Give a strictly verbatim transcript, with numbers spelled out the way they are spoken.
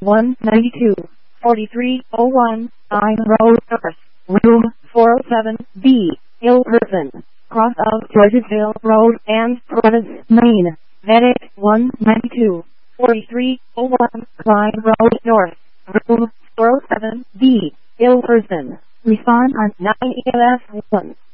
one ninety-two, forty-three oh one, Pine Road North, Room four oh seven B, Ilverton, cross of Georgesville Road and Providence, Maine. Medic one ninety-two, forty-three oh one, Pine Road North, Room four oh seven B, Ilverton. Respond on nine E M S one.